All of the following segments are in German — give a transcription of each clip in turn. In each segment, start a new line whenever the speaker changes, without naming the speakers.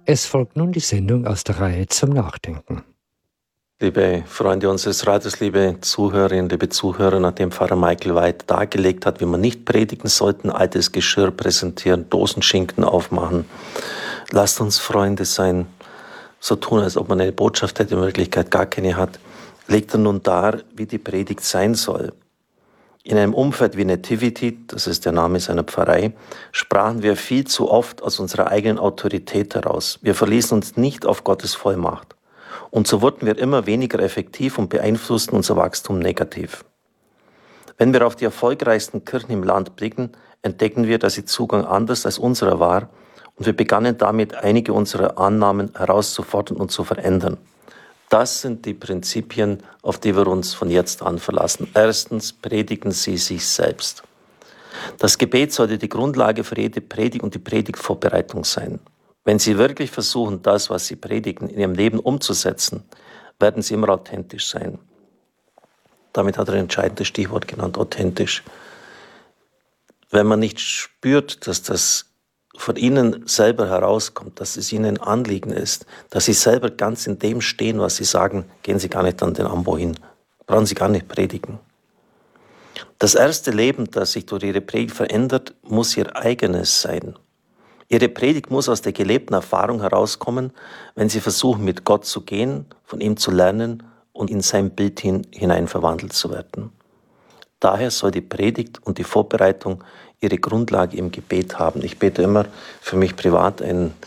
Es folgt nun die Sendung aus der Reihe zum Nachdenken.
Liebe Freunde unseres Radios, liebe Zuhörerinnen, liebe Zuhörer, nachdem Pfarrer Michael White dargelegt hat, wie man nicht predigen sollte, altes Geschirr präsentieren, Dosenschinken aufmachen. Lasst uns Freunde sein, so tun, als ob man eine Botschaft hätte, in Wirklichkeit gar keine hat. Legt er nun dar, wie die Predigt sein soll. In einem Umfeld wie Nativity, das ist der Name seiner Pfarrei, sprachen wir viel zu oft aus unserer eigenen Autorität heraus. Wir verließen uns nicht auf Gottes Vollmacht. Und so wurden wir immer weniger effektiv und beeinflussten unser Wachstum negativ. Wenn wir auf die erfolgreichsten Kirchen im Land blicken, entdecken wir, dass ihr Zugang anders als unserer war und wir begannen damit, einige unserer Annahmen herauszufordern und zu verändern. Das sind die Prinzipien, auf die wir uns von jetzt an verlassen. Erstens, predigen Sie sich selbst. Das Gebet sollte die Grundlage für jede Predigt und die Predigtvorbereitung sein. Wenn Sie wirklich versuchen, das, was Sie predigen, in Ihrem Leben umzusetzen, werden Sie immer authentisch sein. Damit hat er ein entscheidendes Stichwort genannt, authentisch. Wenn man nicht spürt, dass das von Ihnen selber herauskommt, dass es Ihnen ein Anliegen ist, dass Sie selber ganz in dem stehen, was Sie sagen, gehen Sie gar nicht an den Ambo hin. Brauchen Sie gar nicht predigen. Das erste Leben, das sich durch Ihre Predigt verändert, muss Ihr eigenes sein. Ihre Predigt muss aus der gelebten Erfahrung herauskommen, wenn Sie versuchen, mit Gott zu gehen, von ihm zu lernen und in sein Bild hinein verwandelt zu werden. Daher soll die Predigt und die Vorbereitung ihre Grundlage im Gebet haben. Ich bete immer für mich privat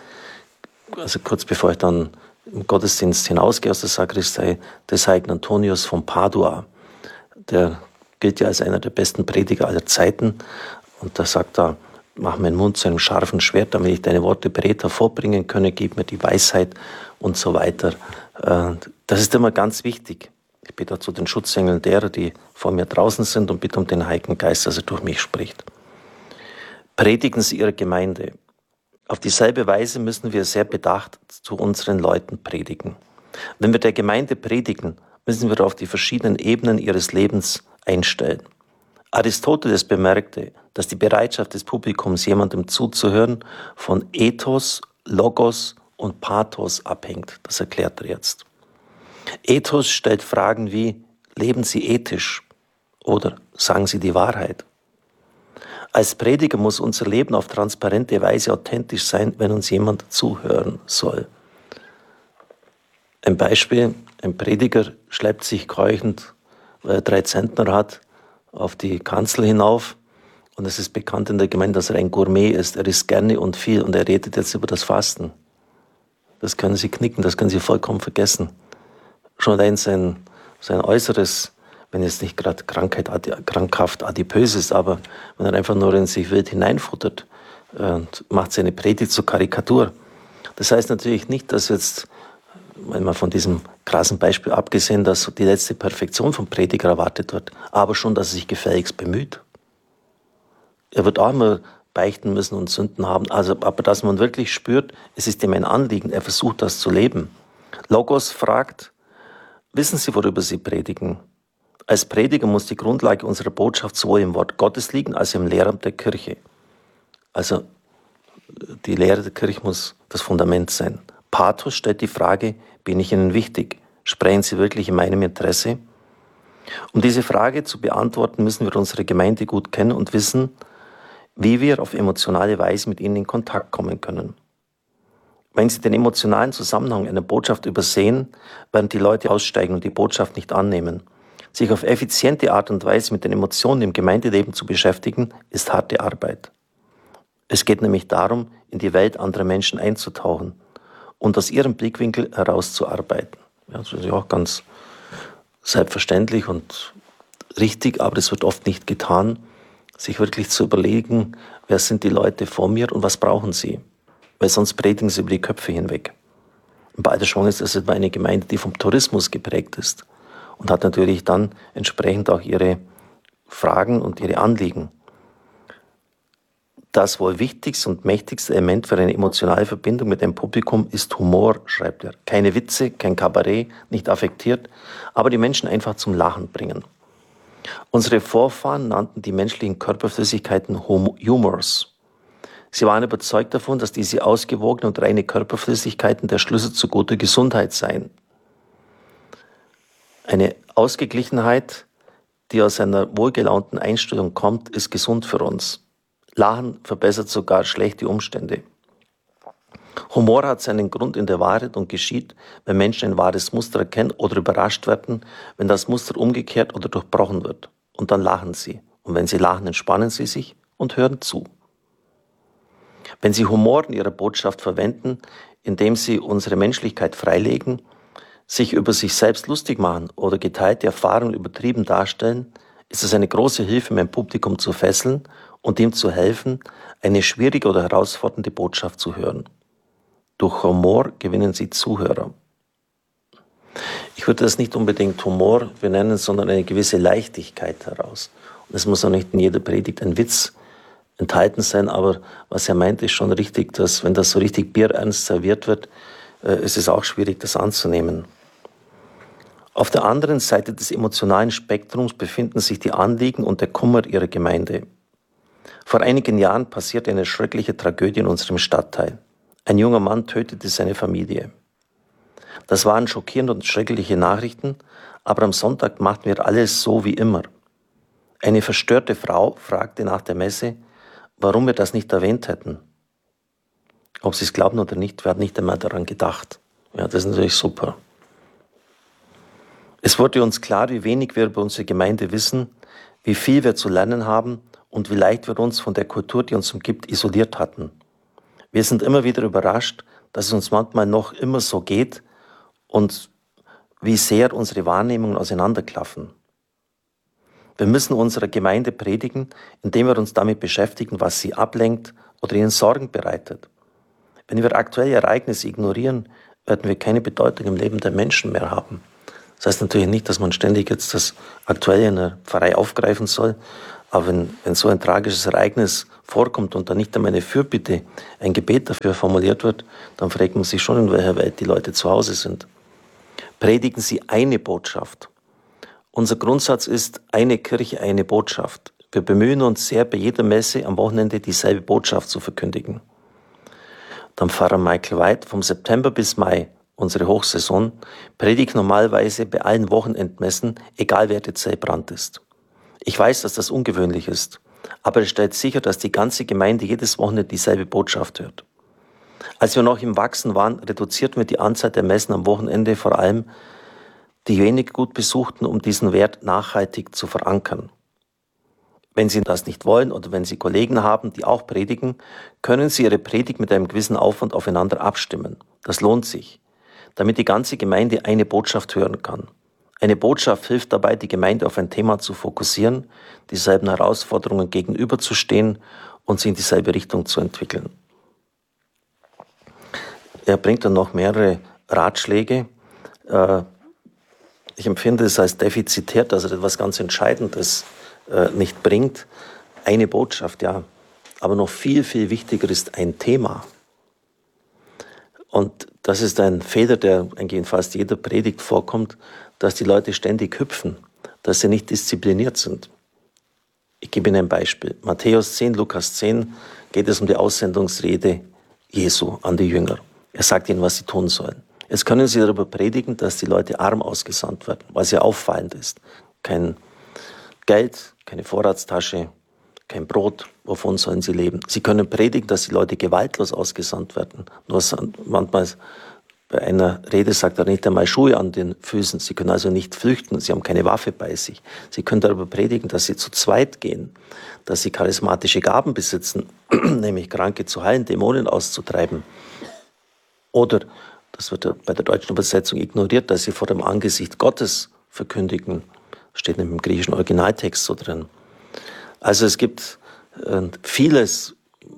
also kurz bevor ich dann im Gottesdienst hinausgehe aus der Sakristei, des heiligen Antonius von Padua. Der gilt ja als einer der besten Prediger aller Zeiten. Und da sagt er, mach meinen Mund zu einem scharfen Schwert, damit ich deine Worte beredt hervorbringen könne, gib mir die Weisheit und so weiter. Das ist immer ganz wichtig. Ich bitte dazu den Schutzengel derer, die vor mir draußen sind und bitte um den Heiligen Geist, dass er durch mich spricht. Predigen Sie Ihre Gemeinde. Auf dieselbe Weise müssen wir sehr bedacht zu unseren Leuten predigen. Wenn wir der Gemeinde predigen, müssen wir auf die verschiedenen Ebenen ihres Lebens einstellen. Aristoteles bemerkte, dass die Bereitschaft des Publikums, jemandem zuzuhören, von Ethos, Logos und Pathos abhängt. Das erklärt er jetzt. Ethos stellt Fragen wie, leben Sie ethisch oder sagen Sie die Wahrheit? Als Prediger muss unser Leben auf transparente Weise authentisch sein, wenn uns jemand zuhören soll. Ein Beispiel, ein Prediger schleppt sich keuchend, weil er 3 Zentner hat, auf die Kanzel hinauf und es ist bekannt in der Gemeinde, dass er ein Gourmet ist. Er isst gerne und viel und er redet jetzt über das Fasten. Das können Sie knicken, das können Sie vollkommen vergessen. Schon allein sein Äußeres, wenn es nicht gerade krankhaft adipös ist, aber wenn er einfach nur in sich wild hineinfuttert und macht seine Predigt zur Karikatur. Das heißt natürlich nicht, dass jetzt, wenn man von diesem krassen Beispiel abgesehen, dass die letzte Perfektion vom Prediger erwartet wird, aber schon, dass er sich gefälligst bemüht. Er wird auch immer beichten müssen und Sünden haben, aber dass man wirklich spürt, es ist ihm ein Anliegen, er versucht das zu leben. Logos fragt, wissen Sie, worüber Sie predigen? Als Prediger muss die Grundlage unserer Botschaft sowohl im Wort Gottes liegen, als im Lehramt der Kirche. Also die Lehre der Kirche muss das Fundament sein. Pathos stellt die Frage, bin ich Ihnen wichtig? Sprechen Sie wirklich in meinem Interesse? Um diese Frage zu beantworten, müssen wir unsere Gemeinde gut kennen und wissen, wie wir auf emotionale Weise mit ihnen in Kontakt kommen können. Wenn Sie den emotionalen Zusammenhang einer Botschaft übersehen, werden die Leute aussteigen und die Botschaft nicht annehmen. Sich auf effiziente Art und Weise mit den Emotionen im Gemeindeleben zu beschäftigen, ist harte Arbeit. Es geht nämlich darum, in die Welt anderer Menschen einzutauchen und aus ihrem Blickwinkel herauszuarbeiten. Ja, das ist ja auch ganz selbstverständlich und richtig, aber das wird oft nicht getan, sich wirklich zu überlegen, wer sind die Leute vor mir und was brauchen sie? Weil sonst predigen sie über die Köpfe hinweg. Und bei der Schwung ist das etwa eine Gemeinde, die vom Tourismus geprägt ist und hat natürlich dann entsprechend auch ihre Fragen und ihre Anliegen. Das wohl wichtigste und mächtigste Element für eine emotionale Verbindung mit dem Publikum ist Humor, schreibt er. Keine Witze, kein Kabarett, nicht affektiert, aber die Menschen einfach zum Lachen bringen. Unsere Vorfahren nannten die menschlichen Körperflüssigkeiten Humors. Sie waren überzeugt davon, dass diese ausgewogenen und reine Körperflüssigkeiten der Schlüssel zu guter Gesundheit seien. Eine Ausgeglichenheit, die aus einer wohlgelaunten Einstellung kommt, ist gesund für uns. Lachen verbessert sogar schlechte Umstände. Humor hat seinen Grund in der Wahrheit und geschieht, wenn Menschen ein wahres Muster erkennen oder überrascht werden, wenn das Muster umgekehrt oder durchbrochen wird. Und dann lachen sie. Und wenn sie lachen, entspannen sie sich und hören zu. Wenn Sie Humor in Ihrer Botschaft verwenden, indem Sie unsere Menschlichkeit freilegen, sich über sich selbst lustig machen oder geteilte Erfahrungen übertrieben darstellen, ist es eine große Hilfe, mein Publikum zu fesseln und ihm zu helfen, eine schwierige oder herausfordernde Botschaft zu hören. Durch Humor gewinnen Sie Zuhörer. Ich würde das nicht unbedingt Humor benennen, sondern eine gewisse Leichtigkeit heraus. Und es muss auch nicht in jeder Predigt ein Witz enthalten sein, aber was er meint, ist schon richtig, dass wenn das so richtig bierernst serviert wird, ist es auch schwierig, das anzunehmen. Auf der anderen Seite des emotionalen Spektrums befinden sich die Anliegen und der Kummer ihrer Gemeinde. Vor einigen Jahren passierte eine schreckliche Tragödie in unserem Stadtteil. Ein junger Mann tötete seine Familie. Das waren schockierende und schreckliche Nachrichten, aber am Sonntag machten wir alles so wie immer. Eine verstörte Frau fragte nach der Messe, warum wir das nicht erwähnt hätten. Ob sie es glauben oder nicht, wir hatten nicht einmal daran gedacht. Ja, das ist natürlich super. Es wurde uns klar, wie wenig wir über unsere Gemeinde wissen, wie viel wir zu lernen haben und wie leicht wir uns von der Kultur, die uns umgibt, isoliert hatten. Wir sind immer wieder überrascht, dass es uns manchmal noch immer so geht und wie sehr unsere Wahrnehmungen auseinanderklaffen. Wir müssen unserer Gemeinde predigen, indem wir uns damit beschäftigen, was sie ablenkt oder ihnen Sorgen bereitet. Wenn wir aktuelle Ereignisse ignorieren, werden wir keine Bedeutung im Leben der Menschen mehr haben. Das heißt natürlich nicht, dass man ständig jetzt das Aktuelle in der Pfarrei aufgreifen soll, aber wenn so ein tragisches Ereignis vorkommt und dann nicht einmal eine Fürbitte, ein Gebet dafür formuliert wird, dann fragt man sich schon, in welcher Welt die Leute zu Hause sind. Predigen Sie eine Botschaft. Unser Grundsatz ist, eine Kirche, eine Botschaft. Wir bemühen uns sehr, bei jeder Messe am Wochenende dieselbe Botschaft zu verkündigen. Dann Pfarrer Michael White vom September bis Mai, unsere Hochsaison, predigt normalerweise bei allen Wochenendmessen, egal wer der Zellbrand ist. Ich weiß, dass das ungewöhnlich ist, aber er stellt sicher, dass die ganze Gemeinde jedes Wochenende dieselbe Botschaft hört. Als wir noch im Wachsen waren, reduzierten wir die Anzahl der Messen am Wochenende, vor allem die wenig gut besuchten, um diesen Wert nachhaltig zu verankern. Wenn Sie das nicht wollen oder wenn Sie Kollegen haben, die auch predigen, können Sie Ihre Predigt mit einem gewissen Aufwand aufeinander abstimmen. Das lohnt sich, damit die ganze Gemeinde eine Botschaft hören kann. Eine Botschaft hilft dabei, die Gemeinde auf ein Thema zu fokussieren, dieselben Herausforderungen gegenüberzustehen und sie in dieselbe Richtung zu entwickeln. Er bringt dann noch mehrere Ratschläge. Ich empfinde es als defizitär, dass er etwas ganz Entscheidendes nicht bringt. Eine Botschaft, ja. Aber noch viel, viel wichtiger ist ein Thema. Und das ist ein Fehler, der eigentlich in fast jeder Predigt vorkommt, dass die Leute ständig hüpfen, dass sie nicht diszipliniert sind. Ich gebe Ihnen ein Beispiel. Matthäus 10, Lukas 10 geht es um die Aussendungsrede Jesu an die Jünger. Er sagt ihnen, was sie tun sollen. Jetzt können sie darüber predigen, dass die Leute arm ausgesandt werden, was ja auffallend ist. Kein Geld, keine Vorratstasche, kein Brot, wovon sollen sie leben? Sie können predigen, dass die Leute gewaltlos ausgesandt werden. Nur manchmal bei einer Rede sagt er nicht einmal Schuhe an den Füßen. Sie können also nicht flüchten, sie haben keine Waffe bei sich. Sie können darüber predigen, dass sie zu zweit gehen, dass sie charismatische Gaben besitzen, nämlich Kranke zu heilen, Dämonen auszutreiben. Oder, das wird bei der deutschen Übersetzung ignoriert, dass sie vor dem Angesicht Gottes verkündigen. Steht nämlich im griechischen Originaltext so drin. Also es gibt vieles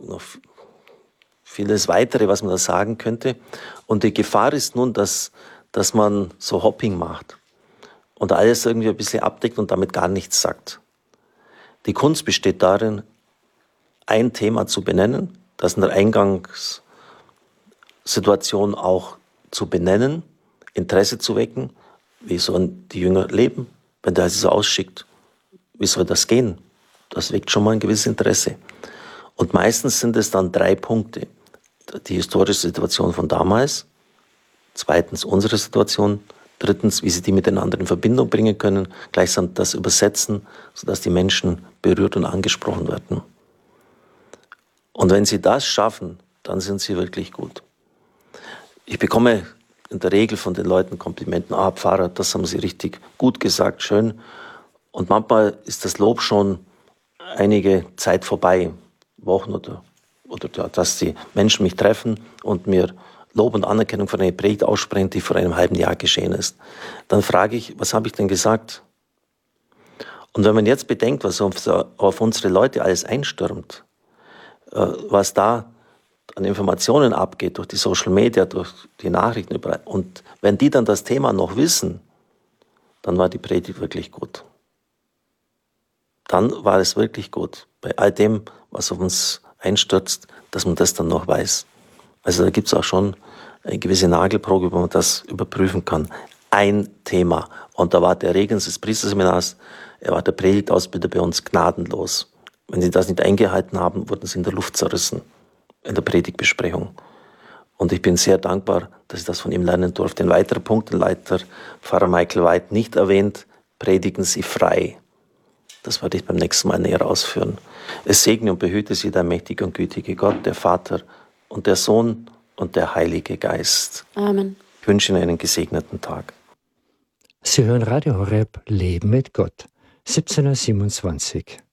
weitere, was man da sagen könnte. Und die Gefahr ist nun, dass man so Hopping macht und alles irgendwie ein bisschen abdeckt und damit gar nichts sagt. Die Kunst besteht darin, ein Thema zu benennen, das in der Eingangssituation auch zu benennen, Interesse zu wecken. Wie sollen die Jünger leben, wenn der so ausschickt? Wie soll das gehen? Das weckt schon mal ein gewisses Interesse. Und meistens sind es dann 3 Punkte. Die historische Situation von damals, zweitens unsere Situation, drittens, wie sie die miteinander in Verbindung bringen können, gleichsam das übersetzen, sodass die Menschen berührt und angesprochen werden. Und wenn sie das schaffen, dann sind sie wirklich gut. Ich bekomme in der Regel von den Leuten Komplimenten, Pfarrer, das haben Sie richtig gut gesagt, schön. Und manchmal ist das Lob schon einige Zeit vorbei, Wochen oder dass die Menschen mich treffen und mir Lob und Anerkennung für eine Predigt aussprechen, die vor einem halben Jahr geschehen ist. Dann frage ich, was habe ich denn gesagt? Und wenn man jetzt bedenkt, was auf unsere Leute alles einstürmt, was da an Informationen abgeht, durch die Social Media, durch die Nachrichten überall, und wenn die dann das Thema noch wissen, dann war die Predigt wirklich gut. Dann war es wirklich gut. Bei all dem, was auf uns einstürzt, dass man das dann noch weiß. Also da gibt es auch schon eine gewisse Nagelprobe, wo man das überprüfen kann. Ein Thema. Und da war der Regens des Priesterseminars, er war der Predigtausbilder bei uns gnadenlos. Wenn sie das nicht eingehalten haben, wurden sie in der Luft zerrissen, in der Predigtbesprechung. Und ich bin sehr dankbar, dass ich das von ihm lernen durfte. Ein weiterer Punkt, den Leiter Pfarrer Michael White nicht erwähnt, predigen Sie frei. Das werde ich beim nächsten Mal näher ausführen. Es segne und behüte Sie der mächtige und gütige Gott, der Vater und der Sohn und der Heilige Geist.
Amen.
Ich wünsche Ihnen einen gesegneten Tag.
Sie hören Radio Horeb, Leben mit Gott, 1727.